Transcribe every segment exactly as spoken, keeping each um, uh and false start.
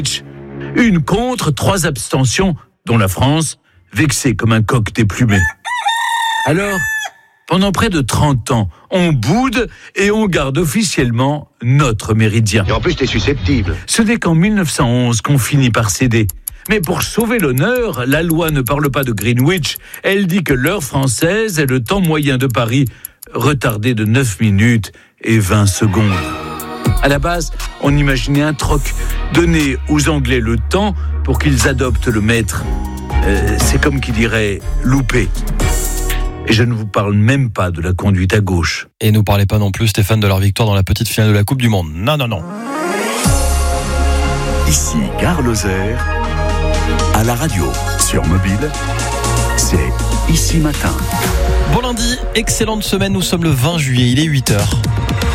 Une contre, trois abstentions, dont la France, vexée comme un coq déplumé. Alors, pendant près de trente ans, on boude et on garde officiellement notre méridien. Et en plus, t'es susceptible. Ce n'est qu'en mille neuf cent onze qu'on finit par céder. Mais pour sauver l'honneur, la loi ne parle pas de Greenwich. Elle dit que l'heure française est le temps moyen de Paris, retardé de neuf minutes et vingt secondes. À la base, on imaginait un troc, donner aux Anglais le temps pour qu'ils adoptent le maître. Euh, c'est comme qui dirait louper. Et je ne vous parle même pas de la conduite à gauche. Et ne parlez pas non plus, Stéphane, de leur victoire dans la petite finale de la Coupe du Monde. Non, non, non. Ici Gare Lozère, à la radio, sur mobile, c'est Ici Matin. Bon lundi, excellente semaine, nous sommes le vingt juillet, il est huit heures.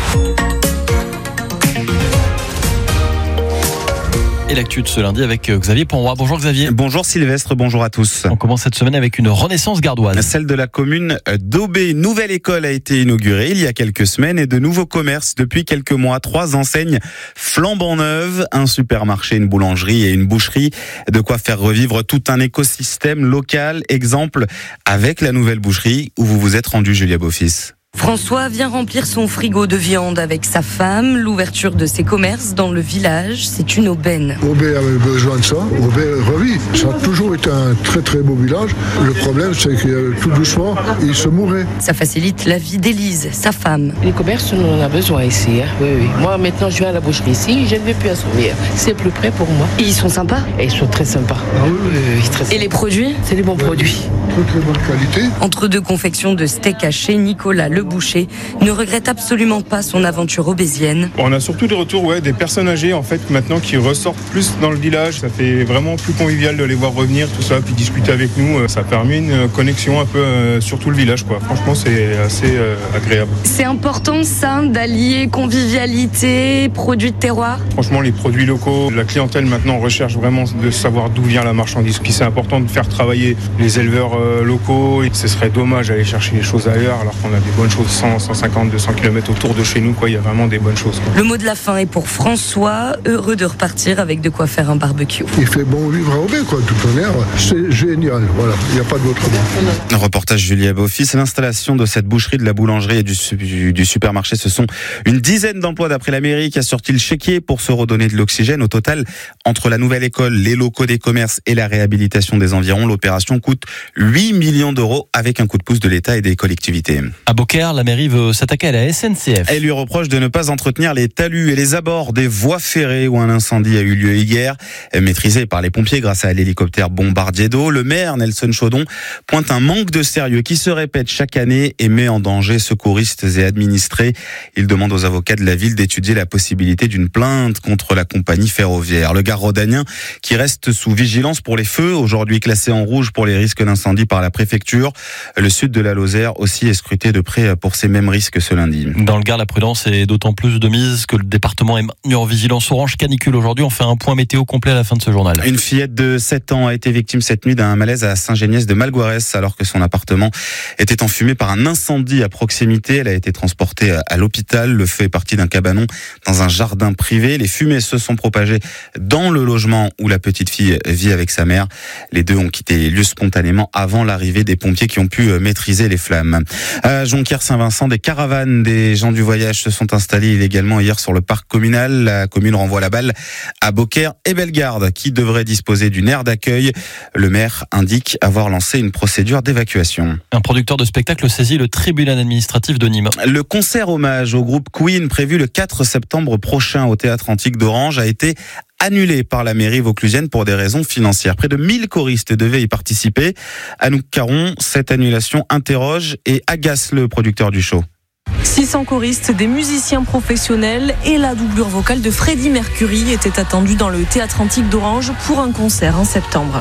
Et l'actu de ce lundi avec Xavier Ponroy. Bonjour Xavier. Bonjour Sylvestre, bonjour à tous. On commence cette semaine avec une renaissance gardoise. Celle de la commune d'Aubé. Une nouvelle école a été inaugurée il y a quelques semaines et de nouveaux commerces depuis quelques mois. Trois enseignes flambant neuves, un supermarché, une boulangerie et une boucherie. De quoi faire revivre tout un écosystème local. Exemple avec la nouvelle boucherie où vous vous êtes rendu, Julia Beaufils. François vient remplir son frigo de viande avec sa femme. L'ouverture de ses commerces dans le village, c'est une aubaine. Aubé avait besoin de ça. Aubé revit. Ça a toujours été un très très beau village. Le problème, c'est que tout doucement, il se mourait. Ça facilite la vie d'Élise, sa femme. Les commerces, on en a besoin ici. Hein. Oui, oui. Moi, maintenant, je vais à la boucherie ici. Je ne vais plus à Sommières. C'est plus près pour moi. Et ils sont sympas. Et ils sont très sympas. Ah oui, oui. oui très sympas. Et les produits ? C'est des bons oui. produits. Très très bonne qualité. Entre deux confections de steak haché, Nicolas Le Boucher ne regrette absolument pas son aventure aubésienne. On a surtout des retours ouais, des personnes âgées en fait maintenant qui ressortent plus dans le village. Ça fait vraiment plus convivial de les voir revenir, tout ça, puis discuter avec nous. Ça permet une connexion un peu euh, sur tout le village, quoi. Franchement, c'est assez euh, agréable. C'est important ça, d'allier convivialité, produits de terroir. Franchement, les produits locaux, la clientèle maintenant recherche vraiment de savoir d'où vient la marchandise. Puis c'est important de faire travailler les éleveurs euh, locaux. Et ce serait dommage d'aller chercher les choses ailleurs alors qu'on a des bonnes choses sans cent cinquante à deux cents kilomètres autour de chez nous, quoi. Il y a vraiment des bonnes choses, quoi. Le mot de la fin est pour François, heureux de repartir avec de quoi faire un barbecue. Il fait bon vivre à Aubé, quoi, de toute manière. C'est génial, voilà. Il n'y a pas d'autre mot. Un reportage Julia Beaufils. L'installation de cette boucherie, de la boulangerie et du, du supermarché, ce sont une dizaine d'emplois d'après la mairie qui a sorti le chéquier pour se redonner de l'oxygène. Au total, entre la nouvelle école, les locaux des commerces et la réhabilitation des environs, l'opération coûte huit millions d'euros avec un coup de pouce de l'État et des collectivités. À Beaucaire, la mairie veut s'attaquer à la S N C F. Elle lui reproche de ne pas entretenir les talus et les abords des voies ferrées où un incendie a eu lieu hier. Maîtrisé par les pompiers grâce à l'hélicoptère bombardier d'eau, le maire Nelson Chaudon pointe un manque de sérieux qui se répète chaque année et met en danger secouristes et administrés. Il demande aux avocats de la ville d'étudier la possibilité d'une plainte contre la compagnie ferroviaire. Le Gard rhodanien qui reste sous vigilance pour les feux, aujourd'hui classé en rouge pour les risques d'incendie par la préfecture. Le sud de la Lozère aussi est scruté de près pour ces mêmes risques ce lundi. Dans le Gard, la prudence est d'autant plus de mise que le département est maintenu en vigilance orange canicule. Aujourd'hui, on fait un point météo complet à la fin de ce journal. Une fillette de sept ans a été victime cette nuit d'un malaise à Saint-Géniès de Malgoirès alors que son appartement était enfumé par un incendie à proximité. Elle a été transportée à l'hôpital. Le feu est parti d'un cabanon dans un jardin privé. Les fumées se sont propagées dans le logement où la petite fille vit avec sa mère. Les deux ont quitté les lieux spontanément avant l'arrivée des pompiers qui ont pu maîtriser les flammes. À Jonquière-Saint-Vincent, des caravanes des gens du voyage se sont installés illégalement hier sur le parc communal. La commune renvoie la balle à Beaucaire et Bellegarde qui devraient disposer d'une aire d'accueil. Le maire indique avoir lancé une procédure d'évacuation. Un producteur de spectacle saisit le tribunal administratif de Nîmes. Le concert hommage au groupe Queen prévu le quatre septembre prochain au Théâtre Antique d'Orange a été annulé par la mairie vauclusienne pour des raisons financières. Près de mille choristes devaient y participer. Anouk Caron, cette annulation interroge et agace le producteur du show. six cents choristes, des musiciens professionnels et la doublure vocale de Freddie Mercury étaient attendus dans le Théâtre Antique d'Orange pour un concert en septembre.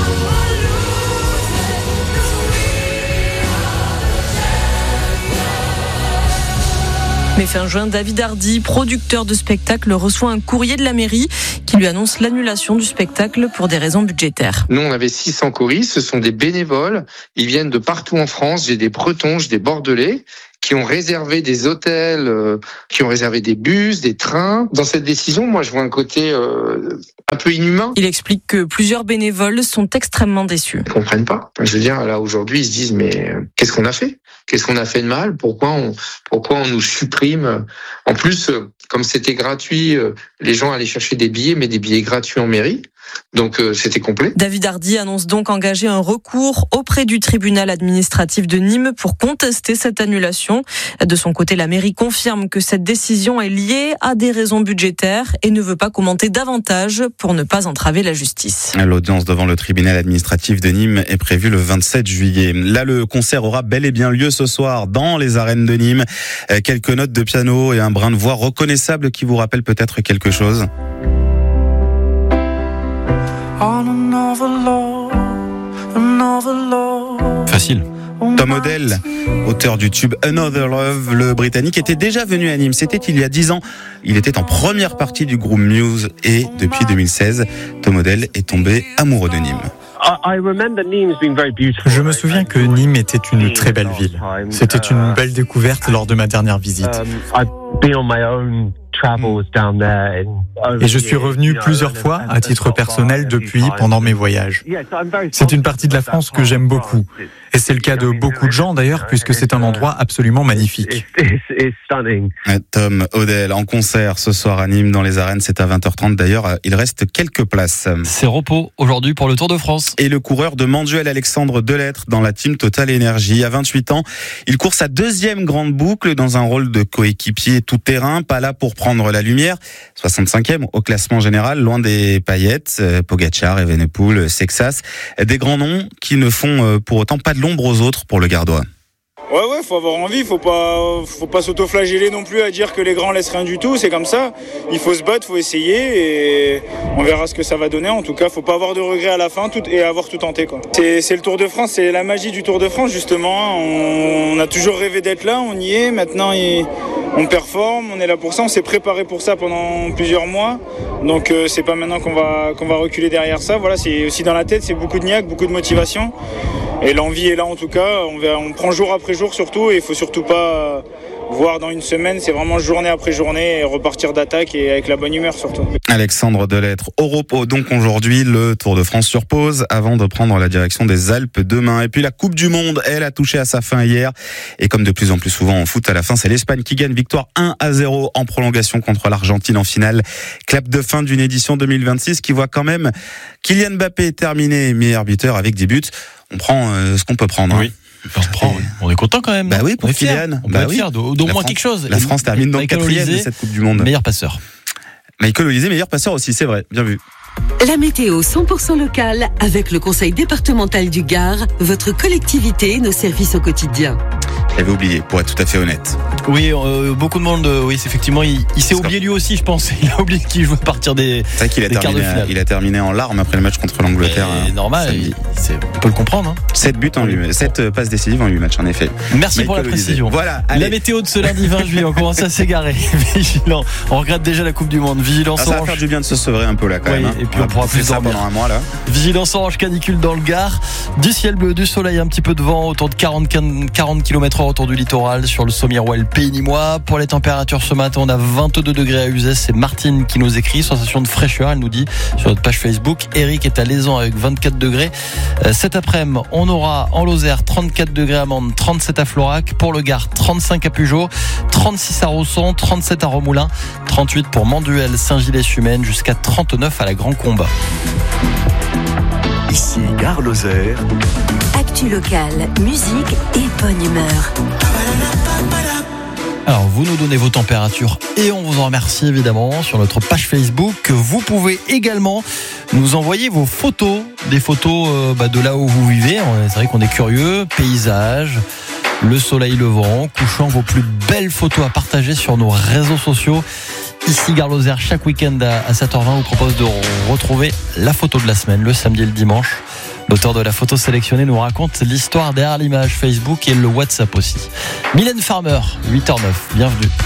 Mais fin juin, David Hardy, producteur de spectacle, reçoit un courrier de la mairie qui lui annonce l'annulation du spectacle pour des raisons budgétaires. Nous, on avait six cents choristes, ce sont des bénévoles. Ils viennent de partout en France. J'ai des Bretons, j'ai des Bordelais qui ont réservé des hôtels, euh, qui ont réservé des bus, des trains. Dans cette décision, moi, je vois un côté euh, un peu inhumain. Il explique que plusieurs bénévoles sont extrêmement déçus. Ils comprennent pas. Je veux dire, là, aujourd'hui, ils se disent, mais euh, qu'est-ce qu'on a fait ? Qu'est-ce qu'on a fait de mal ? Pourquoi on, pourquoi on nous supprime ? En plus, euh, comme c'était gratuit, euh, les gens allaient chercher des billets, mais des billets gratuits en mairie. Donc euh, c'était complet. David Hardy annonce donc engager un recours auprès du tribunal administratif de Nîmes pour contester cette annulation. De son côté, la mairie confirme que cette décision est liée à des raisons budgétaires et ne veut pas commenter davantage pour ne pas entraver la justice. L'audience devant le tribunal administratif de Nîmes est prévue le vingt-sept juillet. Là, le concert aura bel et bien lieu ce soir dans les arènes de Nîmes. Quelques notes de piano et un brin de voix reconnaissable qui vous rappelle peut-être quelque chose. Facile. Tom Odell, auteur du tube Another Love, le Britannique était déjà venu à Nîmes. C'était il y a dix ans. Il était en première partie du groupe Muse et depuis deux mille seize, Tom Odell est tombé amoureux de Nîmes. Je me souviens que Nîmes était une très belle ville. C'était une belle découverte lors de ma dernière visite. Et je suis revenu plusieurs fois à titre personnel depuis pendant mes voyages. C'est une partie de la France que j'aime beaucoup. Et c'est le cas de beaucoup de gens d'ailleurs, puisque c'est un endroit absolument magnifique. Tom Odell en concert ce soir à Nîmes dans les arènes, c'est à vingt heures trente d'ailleurs. Il reste quelques places. C'est repos aujourd'hui pour le Tour de France. Et le coureur de Manduel Alexandre Delettre dans la team Total Energy. À vingt-huit ans, il court sa deuxième grande boucle dans un rôle de coéquipier tout-terrain, pas là pour prendre la lumière. soixante-cinquième au classement général, loin des paillettes, Pogacar, Evenepoel, Sexas, des grands noms qui ne font pour autant pas de l'ombre aux autres pour le Gardois. Ouais, ouais, faut avoir envie, faut pas, faut pas s'auto-flageller non plus à dire que les grands laissent rien du tout, c'est comme ça. Il faut se battre, faut essayer et on verra ce que ça va donner. En tout cas, faut pas avoir de regrets à la fin tout, et avoir tout tenté, quoi. C'est, c'est le Tour de France, c'est la magie du Tour de France, justement. On, on a toujours rêvé d'être là, on y est, maintenant il, on performe, on est là pour ça, on s'est préparé pour ça pendant plusieurs mois. Donc euh, c'est pas maintenant qu'on va, qu'on va reculer derrière ça. Voilà, c'est aussi dans la tête, c'est beaucoup de niaque, beaucoup de motivation. Et l'envie est là en tout cas, on, va, on prend jour après jour surtout et il faut surtout pas voir dans une semaine, c'est vraiment journée après journée et repartir d'attaque et avec la bonne humeur surtout. Alexandre Delettre au repos donc aujourd'hui, le Tour de France sur pause avant de prendre la direction des Alpes demain. Et puis la Coupe du Monde, elle a touché à sa fin hier et comme de plus en plus souvent en foot, à la fin c'est l'Espagne qui gagne, victoire un à zéro en prolongation contre l'Argentine en finale. Clap de fin d'une édition deux mille vingt-six qui voit quand même Kylian Mbappé terminer meilleur buteur avec dix buts. On prend euh, ce qu'on peut prendre. Hein. Oui. On, prend, oui. On est content quand même. Bah oui, pour Kylian. On peut bah être oui. fier d'au moins quelque chose. La France termine donc quatrième de cette Coupe du Monde. Meilleur passeur. Michael Olysée, meilleur passeur aussi, c'est vrai. Bien vu. La météo cent pour cent locale avec le Conseil départemental du Gard, votre collectivité, nos services au quotidien. J'avais oublié, pour être tout à fait honnête. Oui, euh, beaucoup de monde, euh, oui, effectivement, il, il s'est oublié lui aussi, je pense. Il a oublié qu'il jouait à partir des, c'est vrai qu'il a des terminé, quarts de finale. Il a terminé en larmes après le match contre l'Angleterre. C'est normal, il, on peut le comprendre. Hein. sept buts en huit, sept passes décisives en huit matchs, en effet. Merci Michael pour la précision. Voilà, allez. La météo de ce lundi vingt juillet, on commence à s'égarer. Vigilant. On regrette déjà la Coupe du Monde. Vigilance ah, ça orange. va faire du bien de se sevrer un peu là quand oui, même. Hein. Et puis on, on pourra plus ça pendant un mois là. Vigilance orange canicule dans le Gard. Du ciel bleu, du soleil, un petit peu de vent, autour de quarante kilomètres heure autour du littoral. Sur le Sommières-Ouel, Pays Nîmois. Pour les températures ce matin, on a vingt-deux degrés à Uzès. C'est Martine qui nous écrit. Sensation de fraîcheur, elle nous dit sur notre page Facebook. Eric est à Lézan avec vingt-quatre degrés. Euh, cet après-midi, on aura en Lozère trente-quatre degrés à Mende, trente-sept à Florac. Pour le Gard, trente-cinq à Pugeot, trente-six à Rosson, trente-sept à Romoulin, trente-huit pour Manduel, Saint-Gilles-Sumène, jusqu'à trente-neuf à la Grand Combat. Ici Gare Lozère. Actu locale, musique et bonne humeur. Alors, vous nous donnez vos températures et on vous en remercie évidemment sur notre page Facebook. Vous pouvez également nous envoyer vos photos, des photos euh, bah, de là où vous vivez. C'est vrai qu'on est curieux, paysages, le soleil levant, couchant, vos plus belles photos à partager sur nos réseaux sociaux. Ici Gare Lozère, chaque week-end à sept heures vingt, on vous propose de retrouver la photo de la semaine, le samedi et le dimanche. L'auteur de la photo sélectionnée nous raconte l'histoire derrière l'image, Facebook et le WhatsApp aussi. Mylène Farmer, huit heures neuf, bienvenue.